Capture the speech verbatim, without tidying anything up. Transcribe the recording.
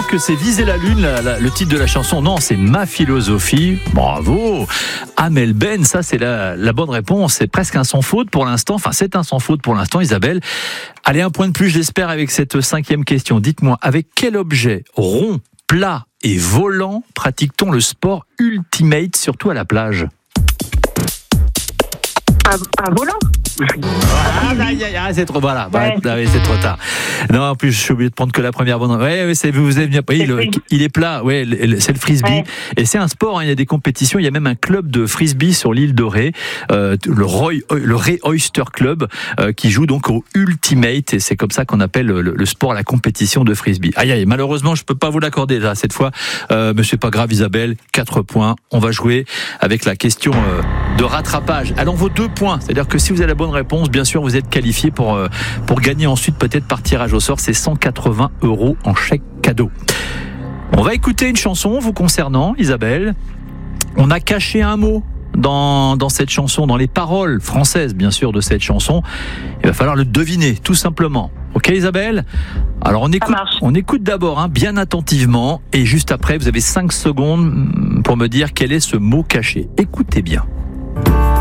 que c'est Viser la Lune, la, la, le titre de la chanson. Non, c'est Ma Philosophie. Bravo. Amel Ben, ça c'est la, la bonne réponse. C'est presque un sans faute pour l'instant. Enfin, c'est un sans faute pour l'instant, Isabelle. Allez, un point de plus, j'espère, avec cette cinquième question. Dites-moi, avec quel objet rond, plat et volant pratique-t-on le sport ultimate, surtout à la plage? Un, un volant. Ah, aïe, aïe, aïe, c'est trop, voilà, ouais. bah, c'est trop tard. Non, en plus, je suis obligé de prendre que la première bonne. Ouais, ouais, c'est, vous avez bien, oui, le, il est plat, ouais, c'est le frisbee. Ouais. Et c'est un sport, hein, il y a des compétitions, il y a même un club de frisbee sur l'île de Ré, euh, le, Roy, le Ré Oyster Club, euh, qui joue donc au Ultimate, et c'est comme ça qu'on appelle le, le sport, la compétition de frisbee. Aïe, aïe, malheureusement, je peux pas vous l'accorder, là, cette fois, euh, mais c'est pas grave, Isabelle, quatre points. On va jouer avec la question, euh, de rattrapage. Elle en vaut deux points. C'est-à-dire que si vous avez la bonne réponse, bien sûr, vous êtes qualifié pour, euh, pour gagner ensuite, peut-être par tirage au sort, c'est cent quatre-vingts euros en chèque cadeau. On va écouter une chanson vous concernant, Isabelle. On a caché un mot dans, dans cette chanson, dans les paroles françaises, bien sûr, de cette chanson. Il va falloir le deviner, tout simplement. Ok, Isabelle? Alors, on écoute, on écoute d'abord, hein, bien attentivement, et juste après, vous avez cinq secondes pour me dire quel est ce mot caché. Écoutez bien.